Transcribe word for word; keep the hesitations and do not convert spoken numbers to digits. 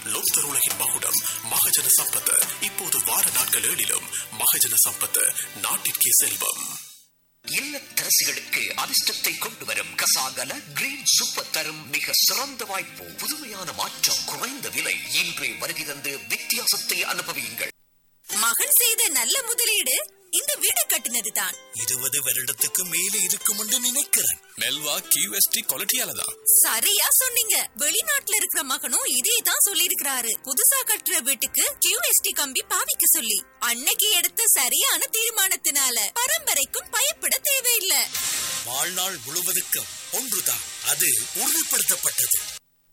லோக்தர் உலகின் மகுடம் மகஜன சம்பத் இப்போது வார நாட்கள் ஏழிலும் மகஜன சம்பத் நாட்டிற்கே செல்வம். இல்லத்தரசிகளுக்கு அதிர்ஷ்டத்தை கொண்டு வரும் கசாகல கிரீன் சூப்பர் தரும் மிக சிறந்த வாய்ப்பு. புதுமையான மாற்றம், குறைந்த விலை. இன்றே வருகை தந்து வித்தியாசத்தை அனுபவியுங்கள். மகன் செய்த நல்ல முதலீடு இந்த வீடு கட்டினதுதான். இருபது வருடத்துக்கு மேலே இருக்கும் என்று நினைக்கிறேன். மெல்வா கியூஎஸ்டி குவாலிட்டியால தான். சரியா சொன்னீங்க. வெளிநாட்டுல இருக்கிற மகனும் இதே தான் சொல்லி இருக்கிறாரு. புதுசா கட்டுற வீட்டுக்கு கியூஎஸ்டி கம்பி பாவிக்க சொல்லி. அன்னைக்கு எடுத்த சரியான தீர்மானத்தினால பரம்பரைக்கும் பயப்பட தேவையில்லை. வாழ்நாள் முழுவதுக்கும் ஒன்றுதான், அது உறுதிப்படுத்தப்பட்டது.